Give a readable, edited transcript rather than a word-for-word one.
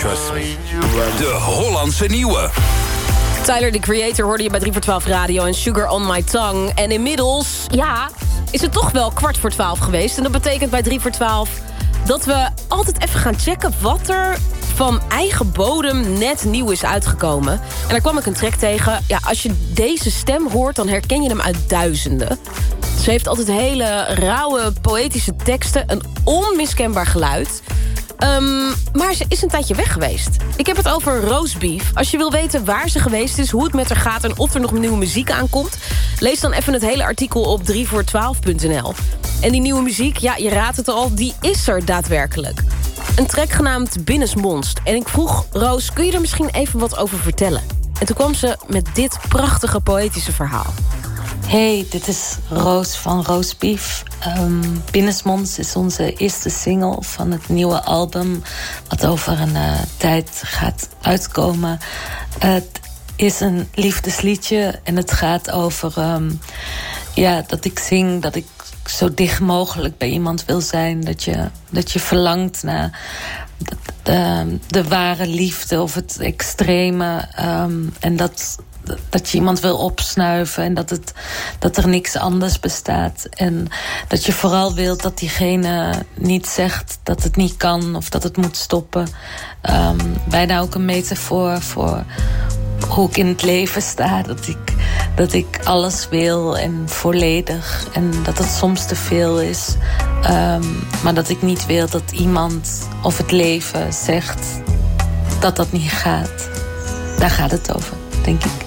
Trust me. De Hollandse nieuwe. Tyler, the Creator, hoorde je bij 3 voor 12 Radio en Sugar on My Tongue. En inmiddels, is het toch wel 11:15 geweest. En dat betekent bij 3 voor 12 dat we altijd even gaan checken wat er van eigen bodem net nieuw is uitgekomen. En daar kwam ik een track tegen. Ja, als je deze stem hoort, dan herken je hem uit duizenden. Ze heeft altijd hele rauwe, poëtische teksten. Een onmiskenbaar geluid. Maar ze is een tijdje weg geweest. Ik heb het over Roastbeef. Als je wil weten waar ze geweest is, hoe het met haar gaat en of er nog nieuwe muziek aankomt, lees dan even het hele artikel op 3voor12.nl. En die nieuwe muziek, ja, je raadt het al, die is er daadwerkelijk. Een track genaamd Binnensmonst. En ik vroeg, Roos, kun je er misschien even wat over vertellen? En toen kwam ze met dit prachtige poëtische verhaal. Hey, dit is Roos van Roastbeef. Binnensmonds is onze eerste single van het nieuwe album, wat over een tijd gaat uitkomen. Het is een liefdesliedje en het gaat over dat ik zing, dat ik zo dicht mogelijk bij iemand wil zijn. Dat je verlangt naar de ware liefde of het extreme. En dat je iemand wil opsnuiven en dat er niks anders bestaat. En dat je vooral wilt dat diegene niet zegt dat het niet kan of dat het moet stoppen. Bijna ook een metafoor voor hoe ik in het leven sta. Dat ik alles wil en volledig. En dat het soms te veel is. Maar dat ik niet wil dat iemand of het leven zegt dat dat niet gaat. Daar gaat het over, denk ik.